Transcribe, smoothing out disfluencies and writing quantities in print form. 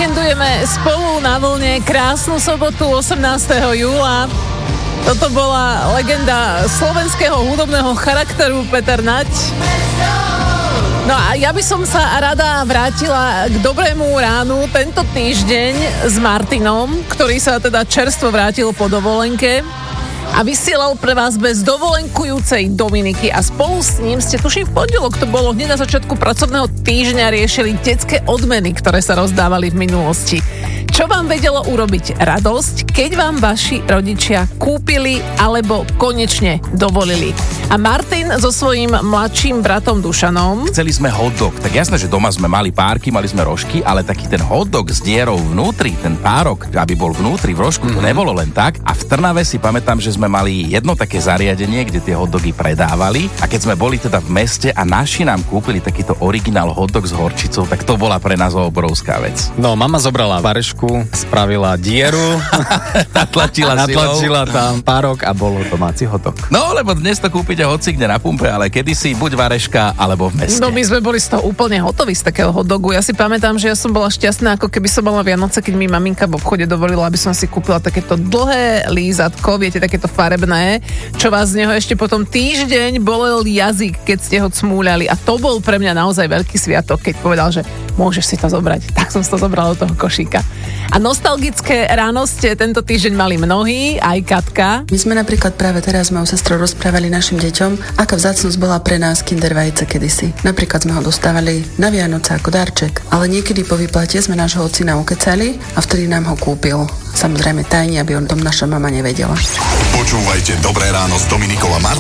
víkendujeme spolu na vlne. Krásnu sobotu 18. júla. Toto bola legenda slovenského hudobného charakteru Peter Nať. No a ja by som sa rada vrátila k dobrému ránu tento týždeň s Martinom, ktorý sa teda čerstvo vrátil po dovolenke a vysielal pre vás bez dovolenkujúcej Dominiky a spolu s ním ste, tuším v pondelok to bolo, hneď na začiatku pracovného týždňa riešili detské odmeny, ktoré sa rozdávali v minulosti. Čo vám vedelo urobiť radosť, keď vám vaši rodičia kúpili alebo konečne dovolili? A Martin so svojím mladším bratom Dušanom. Chceli sme hotdog, tak jasné, že doma sme mali párky, mali sme rožky, ale taký ten hotdog s dierou vnútri, ten párok, aby bol vnútri v rožku, to nebolo len tak. A v Trnave si pamätám, že sme mali jedno také zariadenie, kde tie hotdogy predávali. A keď sme boli teda v meste a naši nám kúpili takýto originál hotdog s horčicou, tak to bola pre nás obrovská vec. No, mama zobrala varešku, spravila dieru, natlačila tam párok a bolo domáci hotdog. No, lebo dnes to kúpite hoci kde na pumpe, ale kedysi buď vareška, alebo v meste. No my sme boli z toho úplne hotoví z takého hotdogu. Ja si pamätám, že ja som bola šťastná, ako keby som mala Vianoce, keď mi maminka v obchode dovolila, aby som si kúpila takéto dlhé lízatko, viete, takéto farebné, čo vás z neho ešte potom týždeň bolel jazyk, keď ste ho cmúľali. A to bol pre mňa naozaj veľký sviatok, keď povedal, že môžeš si to zobrať. Tak som si to zobrala do toho košíka. A nostalgické ráno ste tento týždeň mali mnohí, aj Katka. My sme napríklad práve teraz s mojou sestrou rozprávali našim deťom, aká vzácnosť bola pre nás Kinder vajce kedysi. Napríklad sme ho dostávali na Vianoce ako darček, ale niekedy po výplate sme nášho ocina ukecali a vtedy nám ho kúpil. Samozrejme tajne, aby o tom naša mama nevedela. Počúvajte Dobré ráno s Dominikou a Martinom